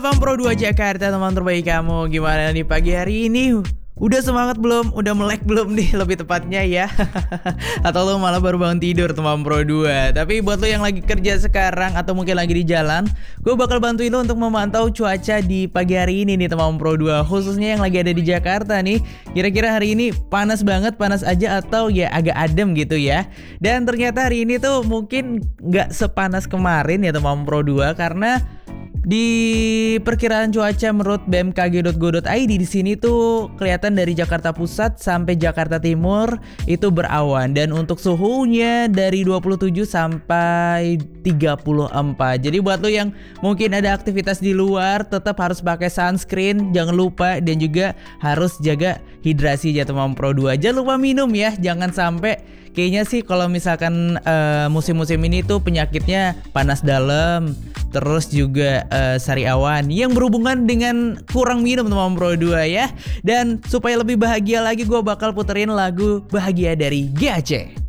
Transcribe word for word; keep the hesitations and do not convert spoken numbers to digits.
Bang Pro dua Jakarta, teman terbaik kamu. Gimana nih pagi hari ini? Udah semangat belum? Udah melek belum nih lebih tepatnya ya? Atau lo malah baru bangun tidur teman Pro dua? Tapi buat lo yang lagi kerja sekarang atau mungkin lagi di jalan, gue bakal bantuin lo untuk memantau cuaca di pagi hari ini nih teman Pro dua. Khususnya yang lagi ada di Jakarta nih. Kira-kira hari ini panas banget, panas aja atau ya agak adem gitu ya. Dan ternyata hari ini tuh mungkin nggak sepanas kemarin ya teman Pro dua, karena di perkiraan cuaca menurut b m k g dot go dot i d di sini tuh kelihatan dari Jakarta Pusat sampai Jakarta Timur itu berawan, dan untuk suhunya dari dua puluh tujuh sampai tiga puluh empat. Jadi buat lo yang mungkin ada aktivitas di luar tetap harus pakai sunscreen, jangan lupa, dan juga harus jaga hidrasi ya teman Pro dua. Jangan lupa minum ya, jangan sampai kayaknya sih kalau misalkan uh, musim-musim ini tuh penyakitnya panas dalam, terus juga uh, sariawan yang berhubungan dengan kurang minum teman Pro dua ya. Dan supaya lebih bahagia lagi, gue bakal puterin lagu Bahagia dari G A C.